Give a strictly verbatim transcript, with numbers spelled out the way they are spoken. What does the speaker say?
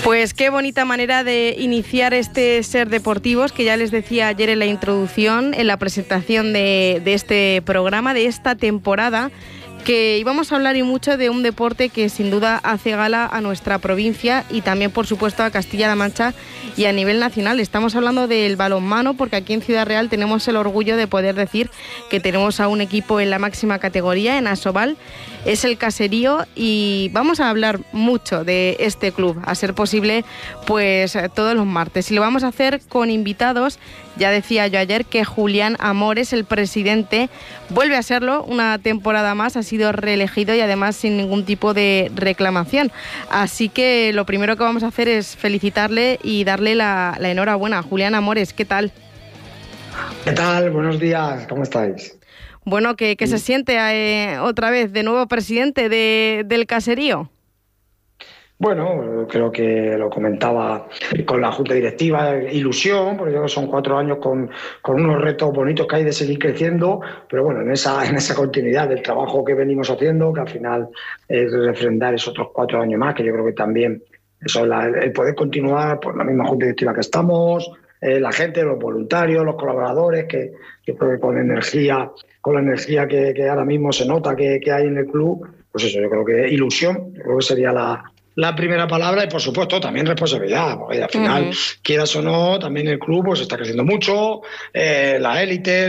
Pues qué bonita manera de iniciar este Ser Deportivos, que ya les decía ayer en la introducción, en la presentación de, de este programa, de esta temporada, que íbamos a hablar y mucho de un deporte que sin duda hace gala a nuestra provincia y también, por supuesto, a Castilla-La Mancha y a nivel nacional. Estamos hablando del balonmano, porque aquí en Ciudad Real tenemos el orgullo de poder decir que tenemos a un equipo en la máxima categoría, en Asobal. Es el Caserío y vamos a hablar mucho de este club, a ser posible, pues todos los martes. Y lo vamos a hacer con invitados. Ya decía yo ayer que Julián Amores, el presidente, vuelve a serlo una temporada más, ha sido reelegido y además sin ningún tipo de reclamación. Así que lo primero que vamos a hacer es felicitarle y darle la, la enhorabuena. Julián Amores, ¿qué tal? ¿Qué tal? Buenos días, ¿cómo estáis? Bueno, ¿qué, qué sí. se siente eh, otra vez de nuevo presidente de, del Caserío? Bueno, creo que lo comentaba con la Junta Directiva, ilusión, porque son cuatro años con, con unos retos bonitos que hay de seguir creciendo, pero bueno, en esa, en esa continuidad del trabajo que venimos haciendo, que al final es refrendar esos otros cuatro años más, que yo creo que también eso, la, el poder continuar por la misma Junta Directiva que estamos, eh, la gente, los voluntarios, los colaboradores, que yo creo que con energía, con la energía que, que ahora mismo se nota que, que hay en el club, pues eso, yo creo que ilusión, yo creo que sería la La primera palabra y, por supuesto, también responsabilidad, porque al final, uh-huh. quieras o no, también el club pues está creciendo mucho, eh, la élite,